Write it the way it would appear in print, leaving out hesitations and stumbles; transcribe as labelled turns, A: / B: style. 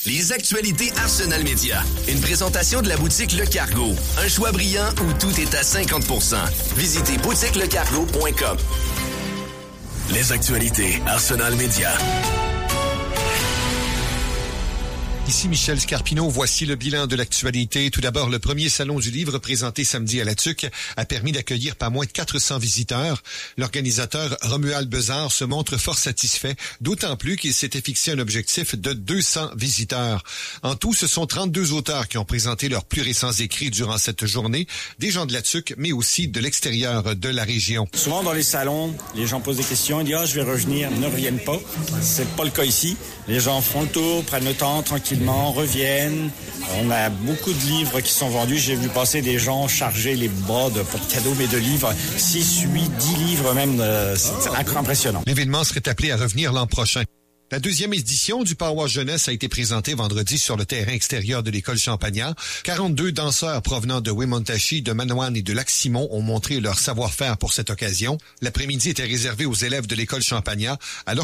A: Les actualités Arsenal Média. Une présentation de la boutique Le Cargo. Un choix brillant où tout est à 50%. Visitez boutiquelecargo.com. Les actualités Arsenal Média.
B: Ici Michel Scarpino, voici le bilan de l'actualité. Tout d'abord, le premier salon du livre présenté samedi à la TUC a permis d'accueillir pas moins de 400 visiteurs. L'organisateur Romuald Bezard se montre fort satisfait, d'autant plus qu'il s'était fixé un objectif de 200 visiteurs. En tout, ce sont 32 auteurs qui ont présenté leurs plus récents écrits durant cette journée, des gens de la TUC, mais aussi de l'extérieur de la région.
C: Souvent dans les salons, les gens posent des questions, ils disent « Ah, je vais revenir », ne reviennent pas. C'est pas le cas ici. Les gens font le tour, prennent le temps tranquillement, reviennent. On a beaucoup de livres qui sont vendus. J'ai vu passer des gens charger les bras de pas de cadeaux, mais de livres. 6, 8, 10 livres même. C'est impressionnant.
B: L'événement serait appelé à revenir l'an prochain. La deuxième édition du Power Jeunesse a été présentée vendredi sur le terrain extérieur de l'école Champagnat. 42 danseurs provenant de Wemontachi, de Manawan et de Lac-Simon ont montré leur savoir-faire pour cette occasion. L'après-midi était réservé aux élèves de l'école Champagnat, alors